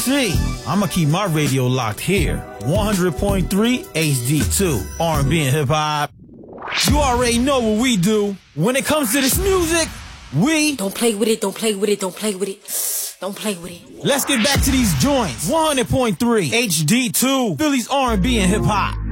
see. I'ma keep my radio locked here. 100.3 HD2. R&B and hip hop. You already know what we do. When it comes to this music, we don't play with it, don't play with it, don't play with it. Don't play with it. Let's get back to these joints. 100.3 HD2. Philly's R&B and hip hop.